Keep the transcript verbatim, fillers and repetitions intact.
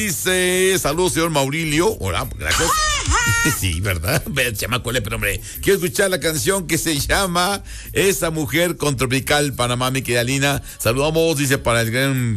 Dice, saludos, señor Maurilio. Hola, gracias. Sí, ¿verdad? Se llama Cole, pero hombre, quiero escuchar la canción que se llama Esa Mujer con Tropical Panamá, mi querida Lina. Saludamos, dice, para el gran